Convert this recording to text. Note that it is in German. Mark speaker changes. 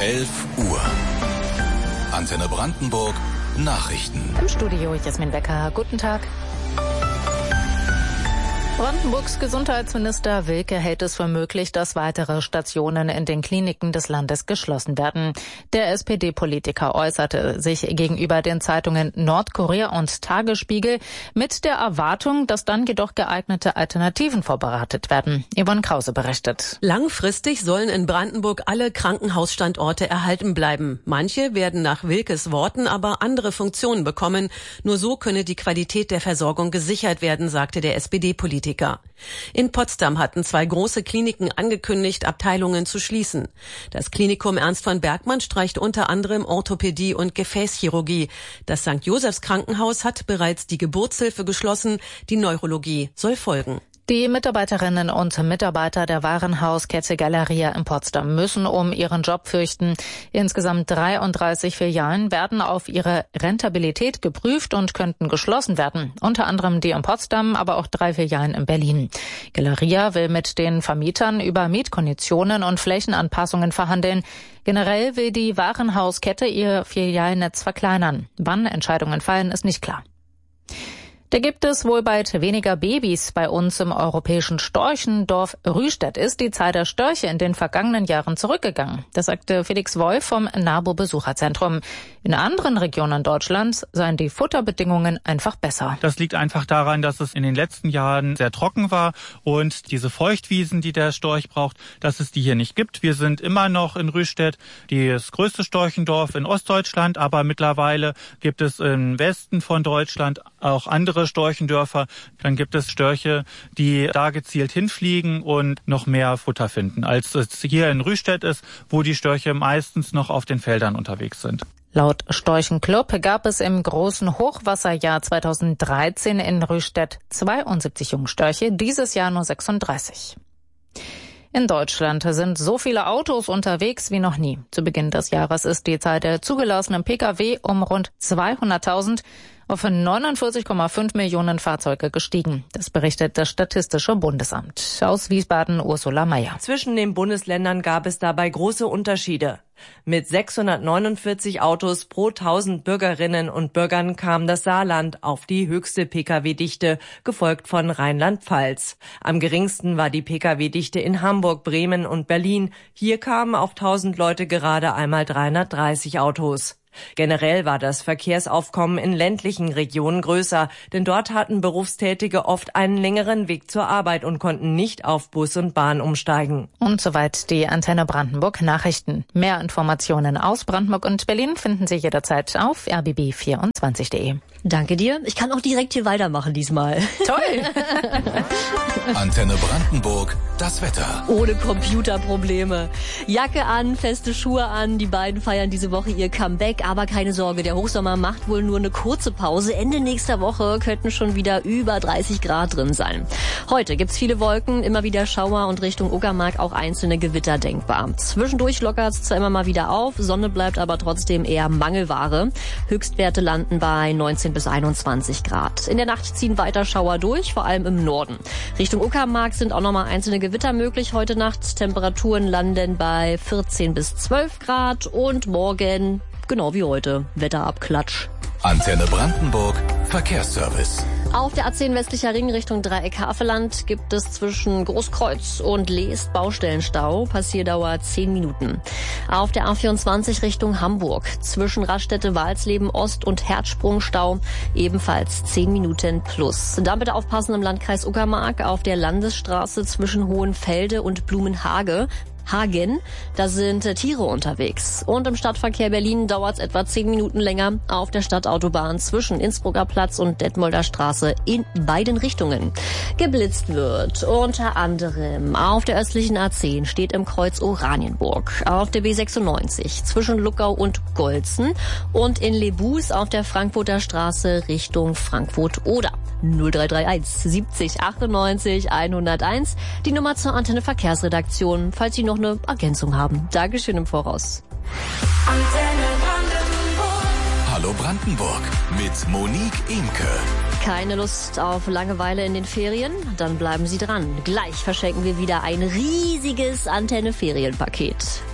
Speaker 1: 11 Uhr. Antenne Brandenburg, Nachrichten.
Speaker 2: Im Studio Jasmin Becker. Guten Tag. Brandenburgs Gesundheitsminister Wilke hält es für möglich, dass weitere Stationen in den Kliniken des Landes geschlossen werden. Der SPD-Politiker äußerte sich gegenüber den Zeitungen Nordkurier und Tagesspiegel mit der Erwartung, dass dann jedoch geeignete Alternativen vorbereitet werden. Yvonne Krause berichtet.
Speaker 3: Langfristig sollen in Brandenburg alle Krankenhausstandorte erhalten bleiben. Manche werden nach Wilkes Worten aber andere Funktionen bekommen. Nur so könne die Qualität der Versorgung gesichert werden, sagte der SPD-Politiker. In Potsdam hatten 2 große Kliniken angekündigt, Abteilungen zu schließen. Das Klinikum Ernst von Bergmann streicht unter anderem Orthopädie und Gefäßchirurgie. Das St. Josephs Krankenhaus hat bereits die Geburtshilfe geschlossen. Die Neurologie soll folgen.
Speaker 2: Die Mitarbeiterinnen und Mitarbeiter der Warenhauskette Galeria in Potsdam müssen um ihren Job fürchten. Insgesamt 33 Filialen werden auf ihre Rentabilität geprüft und könnten geschlossen werden. Unter anderem die in Potsdam, aber auch 3 Filialen in Berlin. Galeria will mit den Vermietern über Mietkonditionen und Flächenanpassungen verhandeln. Generell will die Warenhauskette ihr Filialnetz verkleinern. Wann Entscheidungen fallen, ist nicht klar. Da gibt es wohl bald weniger Babys. Bei uns im europäischen Storchendorf Rüstedt ist die Zahl der Störche in den vergangenen Jahren zurückgegangen. Das sagte Felix Wolf vom NABU Besucherzentrum. In anderen Regionen Deutschlands seien die Futterbedingungen einfach besser.
Speaker 4: Das liegt einfach daran, dass es in den letzten Jahren sehr trocken war und diese Feuchtwiesen, die der Storch braucht, dass es die hier nicht gibt. Wir sind immer noch in Rüstedt das größte Storchendorf in Ostdeutschland, aber mittlerweile gibt es im Westen von Deutschland auch andere Storchendörfer. Dann gibt es Störche, die da gezielt hinfliegen und noch mehr Futter finden, als es hier in Rüstedt ist, wo die Störche meistens noch auf den Feldern unterwegs sind.
Speaker 2: Laut Storchenclub gab es im großen Hochwasserjahr 2013 in Rüstedt 72 Jungstörche, dieses Jahr nur 36. In Deutschland sind so viele Autos unterwegs wie noch nie. Zu Beginn des Jahres ist die Zahl der zugelassenen Pkw um rund 200.000 auf 49,5 Millionen Fahrzeuge gestiegen. Das berichtet das Statistische Bundesamt. Aus Wiesbaden Ursula Mayer.
Speaker 5: Zwischen den Bundesländern gab es dabei große Unterschiede. Mit 649 Autos pro 1000 Bürgerinnen und Bürgern kam das Saarland auf die höchste Pkw-Dichte, gefolgt von Rheinland-Pfalz. Am geringsten war die Pkw-Dichte in Hamburg, Bremen und Berlin. Hier kamen auf 1000 Leute gerade einmal 330 Autos. Generell war das Verkehrsaufkommen in ländlichen Regionen größer, denn dort hatten Berufstätige oft einen längeren Weg zur Arbeit und konnten nicht auf Bus und Bahn umsteigen.
Speaker 2: Und soweit die Antenne Brandenburg Nachrichten. Mehr Informationen aus Brandenburg und Berlin finden Sie jederzeit auf rbb24.de.
Speaker 6: Danke dir. Ich kann auch direkt hier weitermachen diesmal.
Speaker 2: Toll!
Speaker 1: Antenne Brandenburg, das Wetter.
Speaker 6: Ohne Computerprobleme. Jacke an, feste Schuhe an. Die beiden feiern diese Woche ihr Comeback. Aber keine Sorge, der Hochsommer macht wohl nur eine kurze Pause. Ende nächster Woche könnten schon wieder über 30 Grad drin sein. Heute gibt's viele Wolken, immer wieder Schauer und Richtung Uckermark auch einzelne Gewitter denkbar. Zwischendurch lockert's zwar immer mal wieder auf, Sonne bleibt aber trotzdem eher Mangelware. Höchstwerte landen bei 19 bis 21 Grad. In der Nacht ziehen weiter Schauer durch, vor allem im Norden. Richtung Uckermark sind auch nochmal einzelne Gewitter möglich heute Nacht. Temperaturen landen bei 14 bis 12 Grad und morgen, genau wie heute, Wetterabklatsch.
Speaker 1: Antenne Brandenburg, Verkehrsservice.
Speaker 6: Auf der A10 westlicher Ring Richtung Dreieck Havelland gibt es zwischen Großkreuz und Leest Baustellenstau. Passierdauer 10 Minuten. Auf der A24 Richtung Hamburg zwischen Raststätte, Walsleben Ost und Herzsprungstau ebenfalls 10 Minuten plus. Dann bitte aufpassen im Landkreis Uckermark auf der Landesstraße zwischen Hohenfelde und Blumenhagen. Da sind Tiere unterwegs. Und im Stadtverkehr Berlin dauert es etwa 10 Minuten länger auf der Stadtautobahn zwischen Innsbrucker Platz und Detmolder Straße in beiden Richtungen. Geblitzt wird unter anderem auf der östlichen A10 steht im Kreuz Oranienburg, auf der B96 zwischen Luckau und Golzen und in Lebus auf der Frankfurter Straße Richtung Frankfurt-Oder. 0331 70 98 101, die Nummer zur Antenne Verkehrsredaktion, falls Sie noch eine Ergänzung haben. Dankeschön im Voraus.
Speaker 1: Antenne Brandenburg. Hallo Brandenburg mit Monique Imke.
Speaker 6: Keine Lust auf Langeweile in den Ferien? Dann bleiben Sie dran. Gleich verschenken wir wieder ein riesiges Antenne-Ferienpaket.